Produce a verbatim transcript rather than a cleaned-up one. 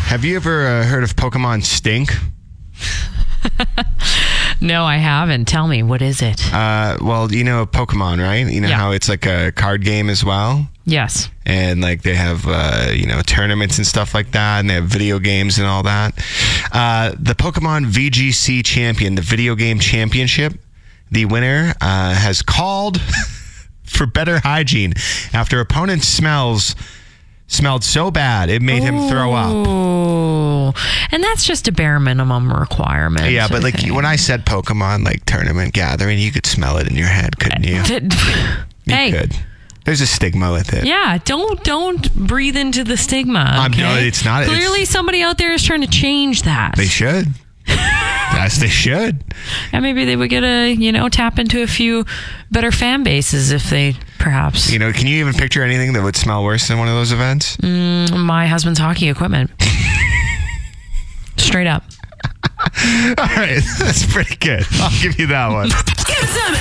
Have you ever uh, heard of Pokemon Stink? No, I haven't. Tell me, what is it? Uh, well, you know Pokemon, right? You know Yeah. how it's like a card game as well? Yes. And like they have, uh, you know, tournaments and stuff like that, and they have video games and all that. Uh, the Pokemon V G C Champion, the video game championship, the winner uh, has called for better hygiene after opponent smells smelled so bad it made him throw up. Oh, and that's just a bare minimum requirement. Yeah, but like when I said Pokemon like tournament gathering, you could smell it in your head, couldn't you? You hey. could. There's a stigma with it. Yeah, don't don't breathe into the stigma. Um, Okay? no, it's not. Clearly, it's, somebody out there is trying to change that. They should. Yes, they should. And maybe they would get a, you know, tap into a few better fan bases if they perhaps. You know, can you even picture anything that would smell worse than one of those events? Mm, my husband's hockey equipment. Straight up. All right, that's pretty good. I'll give you that one. Give some